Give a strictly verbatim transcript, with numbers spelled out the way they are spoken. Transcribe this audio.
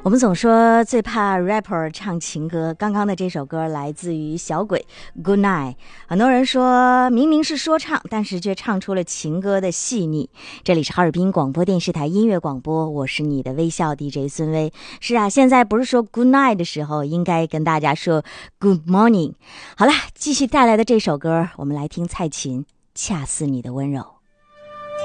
我们总说最怕 rapper 唱情歌，刚刚的这首歌来自于小鬼 Good Night。 很多人说明明是说唱，但是却唱出了情歌的细腻。这里是哈尔滨广播电视台音乐广播，我是你的微笑 D J 孙薇。是啊，现在不是说 Good Night 的时候，应该跟大家说 Good Morning。 好了，继续带来的这首歌，我们来听蔡琴，恰似你的温柔。